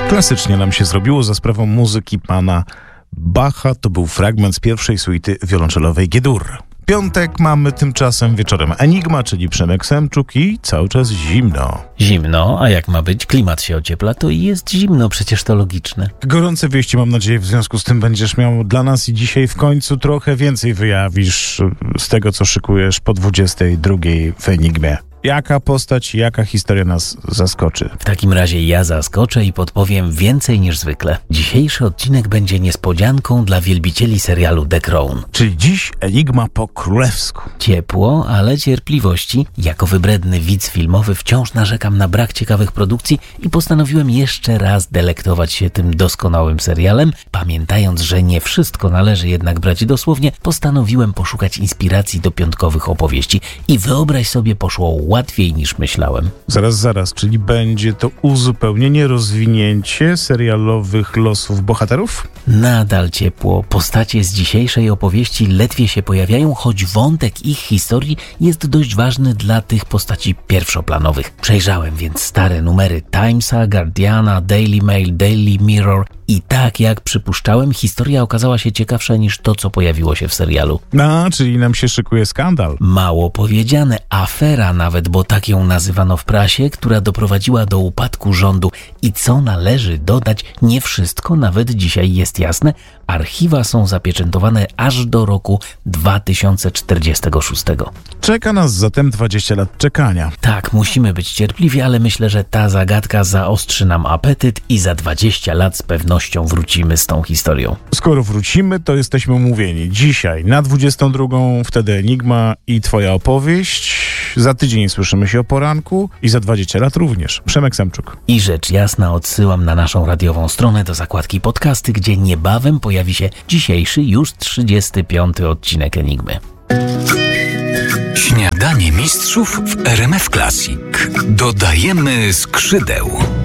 Klasycznie nam się zrobiło za sprawą muzyki pana Bacha. To był fragment z pierwszej suity wiolonczelowej G-dur. Piątek mamy tymczasem wieczorem Enigma, czyli Przemek Semczuk i cały czas zimno. Zimno, a jak ma być? Klimat się ociepla, to i jest zimno, przecież to logiczne. Gorące wieści, mam nadzieję, w związku z tym będziesz miał dla nas i dzisiaj w końcu trochę więcej wyjawisz z tego, co szykujesz po 22 w Enigmie. Jaka postać, jaka historia nas zaskoczy? W takim razie ja zaskoczę i podpowiem więcej niż zwykle. Dzisiejszy odcinek będzie niespodzianką dla wielbicieli serialu The Crown. Czyli dziś Enigma po królewsku. Ciepło, ale cierpliwości. Jako wybredny widz filmowy wciąż narzekam na brak ciekawych produkcji i postanowiłem jeszcze raz delektować się tym doskonałym serialem. Pamiętając, że nie wszystko należy jednak brać dosłownie, postanowiłem poszukać inspiracji do piątkowych opowieści i wyobraź sobie, poszło łatwiej niż myślałem. Zaraz, czyli będzie to uzupełnienie, rozwinięcie serialowych losów bohaterów? Nadal ciepło. Postacie z dzisiejszej opowieści ledwie się pojawiają, choć wątek ich historii jest dość ważny dla tych postaci pierwszoplanowych. Przejrzałem więc stare numery Timesa, Guardiana, Daily Mail, Daily Mirror i tak jak przypuszczałem, historia okazała się ciekawsza niż to, co pojawiło się w serialu. Czyli nam się szykuje skandal. Mało powiedziane, afera nawet, bo tak ją nazywano w prasie, która doprowadziła do upadku rządu. I co należy dodać, nie wszystko nawet dzisiaj jest jasne. Archiwa są zapieczętowane aż do roku 2046. Czeka nas zatem 20 lat czekania. Tak, musimy być cierpliwi, ale myślę, że ta zagadka zaostrzy nam apetyt i za 20 lat z pewnością wrócimy z tą historią. Skoro wrócimy, to jesteśmy umówieni. Dzisiaj na 22 wtedy Enigma i twoja opowieść. Za tydzień słyszymy się o poranku i za 20 lat również. Przemek Semczuk. I rzecz jasna odsyłam na naszą radiową stronę do zakładki podcasty, gdzie niebawem pojawi się dzisiejszy, już 35. odcinek Enigmy. Śniadanie mistrzów w RMF Classic. Dodajemy skrzydeł.